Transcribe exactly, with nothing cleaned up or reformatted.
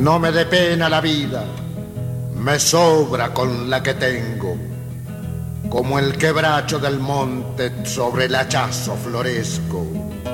No me dé pena la vida, me sobra con la que tengo. Como el quebracho del monte sobre el hachazo floresco.